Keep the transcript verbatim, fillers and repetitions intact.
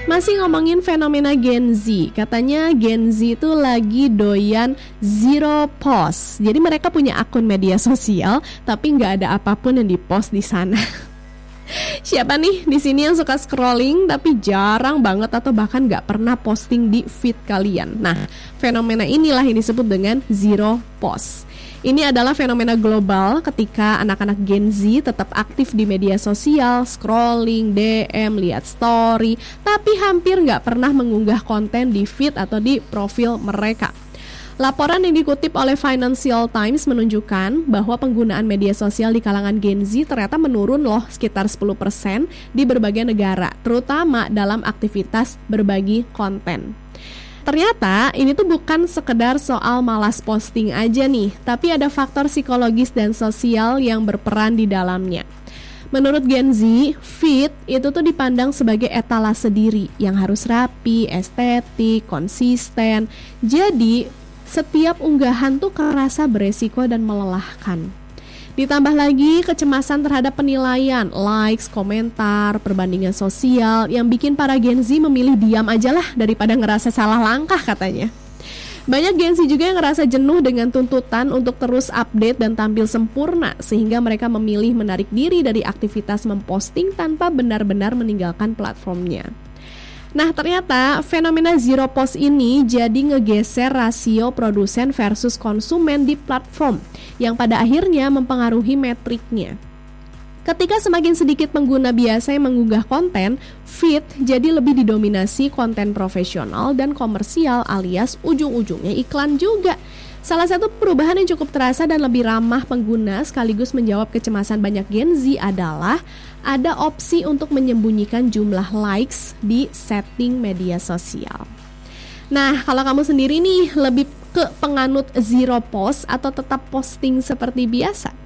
Masih ngomongin fenomena Gen Z. Katanya Gen Z itu lagi doyan zero post. Jadi mereka punya akun media sosial tapi nggak ada apapun yang dipost di sana. Siapa nih di sini yang suka scrolling tapi jarang banget atau bahkan nggak pernah posting di feed kalian? Nah, fenomena inilah yang disebut dengan zero post. Ini adalah fenomena global ketika anak-anak Gen Z tetap aktif di media sosial, scrolling, D M, lihat story, tapi hampir nggak pernah mengunggah konten di feed atau di profil mereka. Laporan yang dikutip oleh Financial Times menunjukkan bahwa penggunaan media sosial di kalangan Gen Z ternyata menurun loh sekitar sepuluh persen di berbagai negara, terutama dalam aktivitas berbagi konten. Ternyata ini tuh bukan sekedar soal malas posting aja nih, tapi ada faktor psikologis dan sosial yang berperan di dalamnya. Menurut Gen Z, feed itu tuh dipandang sebagai etalase diri yang harus rapi, estetik, konsisten. Jadi, setiap unggahan tuh kerasa beresiko dan melelahkan. Ditambah lagi kecemasan terhadap penilaian, likes, komentar, perbandingan sosial yang bikin para Gen Z memilih diam aja lah daripada ngerasa salah langkah katanya. Banyak Gen Z juga yang ngerasa jenuh dengan tuntutan untuk terus update dan tampil sempurna sehingga mereka memilih menarik diri dari aktivitas memposting tanpa benar-benar meninggalkan platformnya. Nah, ternyata fenomena zero post ini jadi ngegeser rasio produsen versus konsumen di platform yang pada akhirnya mempengaruhi metriknya. Ketika semakin sedikit pengguna biasa yang mengunggah konten, feed jadi lebih didominasi konten profesional dan komersial alias ujung-ujungnya iklan juga. Salah satu perubahan yang cukup terasa dan lebih ramah pengguna sekaligus menjawab kecemasan banyak Gen Z adalah ada opsi untuk menyembunyikan jumlah likes di setting media sosial. Nah, kalau kamu sendiri nih lebih ke penganut zero post atau tetap posting seperti biasa?